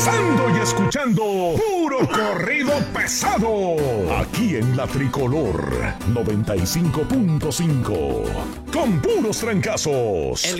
Gozando y escuchando puro corrido pesado. Aquí en la Tricolor 95.5. Con puros trancazos.